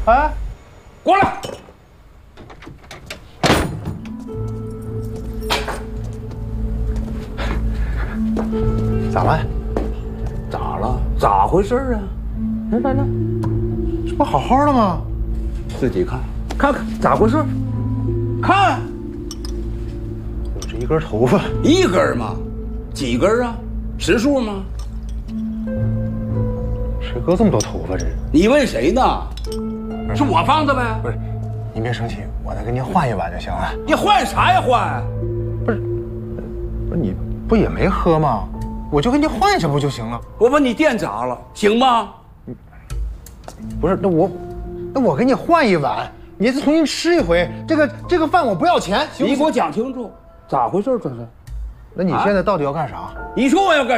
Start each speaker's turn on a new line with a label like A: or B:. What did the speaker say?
A: 哎，
B: 过来！
A: 咋了？
B: 咋了？咋回事啊？来，
A: 这不好好的吗？
B: 自己看看咋回事？看，
A: 有这一根头发，
B: 一根吗？几根啊？实数吗？
A: 谁割这么多头发？这是？
B: 你问谁呢？是我放的呗？
A: 不是，您别生气，我再给您换一碗就行了。
B: 你换啥呀换？
A: 不是，你不也没喝吗？我就给您换一下不就行了？
B: 我把你店砸了，行吗？
A: 不是，那我给你换一碗，你再重新吃一回。这个饭我不要钱，行不行？
B: 你给我讲清楚，咋回事这是？
A: 那你现在到底要干啥？
B: 你说我要干